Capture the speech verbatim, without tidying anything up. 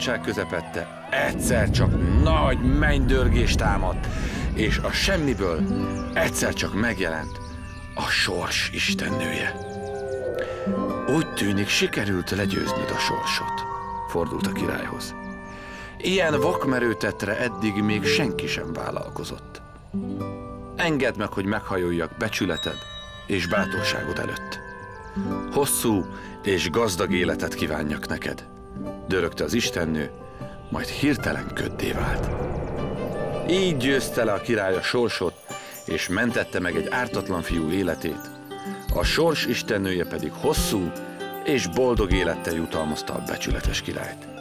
közepette egyszer csak nagy mennydörgés támadt, és a semmiből egyszer csak megjelent a sors istennője. Úgy tűnik, sikerült legyőznöd a sorsot, fordult a királyhoz. Ilyen vakmerő tettre eddig még senki sem vállalkozott. Engedd meg, hogy meghajoljak becsületed és bátorságod előtt. Hosszú és gazdag életet kívánjak neked, dörögte az istennő, majd hirtelen köddé vált. Így győzte le a király a sorsot, és mentette meg egy ártatlan fiú életét. A sors istennője pedig hosszú és boldog élettel jutalmazta a becsületes királyt.